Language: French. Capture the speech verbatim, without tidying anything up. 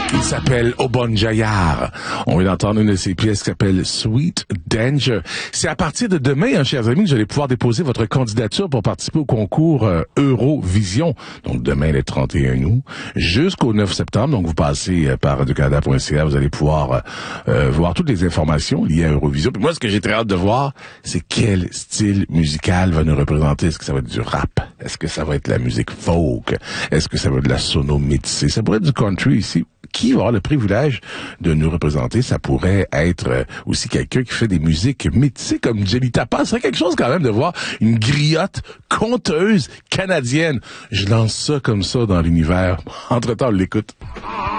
Il s'appelle Obon Jayar. On vient d'entendre une de ses pièces qui s'appelle Sweet Danger. C'est à partir de demain, hein, chers amis, que vous allez pouvoir déposer votre candidature pour participer au concours euh, Eurovision. Donc demain, le trente et un août, jusqu'au neuf septembre. Donc vous passez euh, par radio canada point c a, vous allez pouvoir euh, voir toutes les informations liées à Eurovision. Puis moi, ce que j'ai très hâte de voir, c'est quel style musical va nous représenter. Est-ce que ça va être du rap? Est-ce que ça va être la musique folk? Est-ce que ça va être de la sono métissée? Ça pourrait être du country ici. Qui va avoir le privilège de nous représenter? Ça pourrait être aussi quelqu'un qui fait des musiques métissées comme Jenny Tapa. Ce serait quelque chose quand même de voir une griotte conteuse canadienne. Je lance ça comme ça dans l'univers. Entre-temps, on l'écoute.